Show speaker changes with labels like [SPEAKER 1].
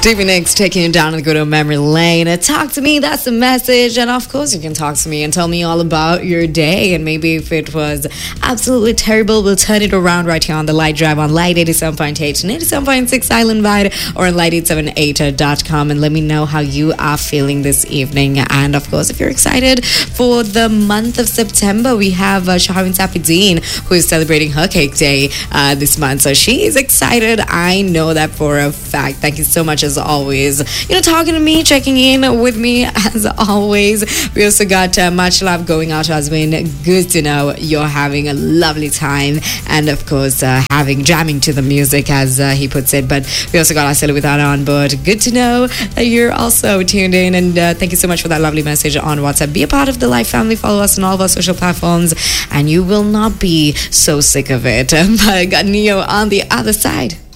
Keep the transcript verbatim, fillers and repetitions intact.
[SPEAKER 1] Stevie Nicks taking you down the good old memory lane. Uh, talk to me, that's the message. And of course, you can talk to me and tell me all about your day. And maybe if it was absolutely terrible, we'll turn it around right here on the Light Drive on Light eighty-seven point eight and eighty-seven point six Island Wide or on light eight seven eight dot com. And let me know how you are feeling this evening. And of course, if you're excited for the month of September, we have uh, Shahrin Safieddine, who is celebrating her cake day uh, this month. So she is excited. I know that for a fact. Thank you so much as always. You know, talking to me, checking in with me as always. We also got uh, much love going out to Aswin. Good to know you're having a lovely time. And of course, uh, having jamming to the music, as uh, he puts it. But we also got Asila with Anna on board. Good to know that you're also tuned in. And uh, thank you so much for that lovely message on WhatsApp. Be a part of the Life family. Follow us on all of our social platforms. And you will not be so sick of it. But I got Neo on the other side.